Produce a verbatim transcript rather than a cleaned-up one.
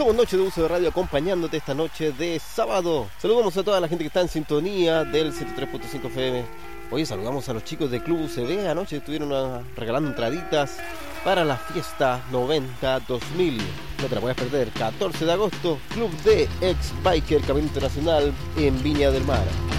Somos Noche de Uso de Radio, acompañándote esta noche de sábado. Saludamos a toda la gente que está en sintonía del ciento tres punto cinco F M. Oye, saludamos a los chicos de Club U C B. Anoche estuvieron uh, regalando entraditas para la fiesta noventa dos mil. No te la puedes perder. catorce de agosto, Club de Ex Biker, Camino Internacional en Viña del Mar.